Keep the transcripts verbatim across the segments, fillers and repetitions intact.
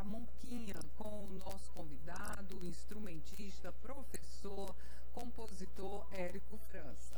Monquinha, com o nosso convidado, instrumentista, professor, compositor Érico França.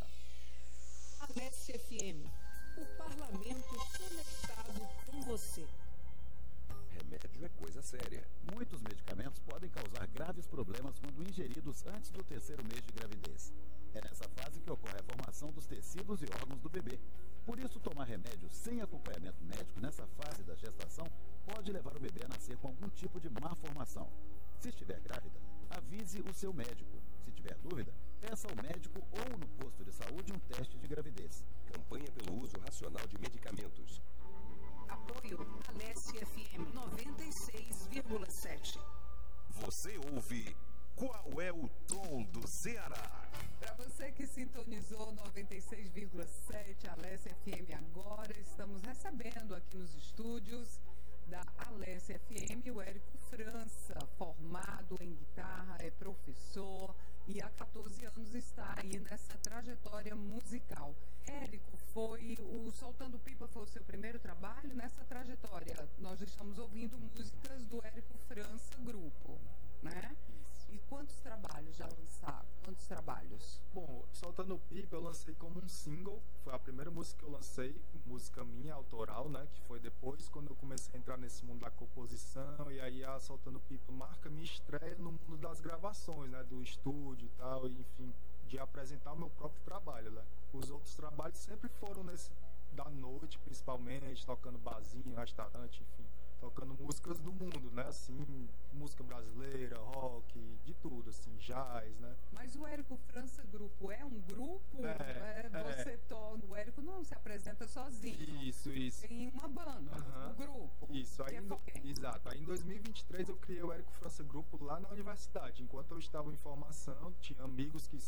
Alesse F M, o parlamento conectado com você. Remédio é coisa séria. Muitos medicamentos podem causar graves problemas quando ingeridos antes do terceiro mês de gravidez. É nessa fase que ocorre a formação dos tecidos e órgãos do bebê. Por isso, tomar remédio sem acompanhamento médico nessa fase da gestação pode levar o bebê a nascer com algum tipo de má formação. Se estiver grávida, avise o seu médico. Se tiver dúvida, peça ao médico ou no posto de saúde um teste de gravidez. Campanha pelo uso racional de medicamentos. Apoio Alesse F M noventa e seis vírgula sete. Você ouve Qual é o Tom do Ceará? Para você que sintonizou noventa e seis vírgula sete Alesse F M agora, estamos recebendo aqui nos estúdios da Alesse F M o Érico França, formado em guitarra, é professor e há quatorze anos está aí nessa trajetória musical. Érico, foi o Soltando Pipa foi o seu primeiro trabalho nessa trajetória. Nós estamos ouvindo músicas do Érico França Grupo, né? E quantos trabalhos já lançaram? Quantos trabalhos? Bom, Soltando Pipa eu lancei como um single. Foi a primeira música que eu lancei, música minha, autoral, né? Que foi depois quando eu comecei a entrar nesse mundo da composição. E aí a Soltando Pipa marca minha estreia no mundo das gravações, né? Do estúdio e tal, e, enfim, de apresentar o meu próprio trabalho, né? Os outros trabalhos sempre foram nesse da noite, principalmente, tocando barzinho, restaurante, enfim, tocando músicas do mundo, né? Assim, música brasileira, rock, de tudo, assim, jazz, né? Mas o Érico França Grupo é um grupo? É, é, você é. toca, o Érico não se apresenta sozinho. Isso, isso. Tem uma banda, Uhum. um grupo. Isso, aí, que é no, quem? exato. Aí em dois mil e vinte e três eu criei o Érico França Grupo lá na universidade. Enquanto eu estava em formação, tinha amigos que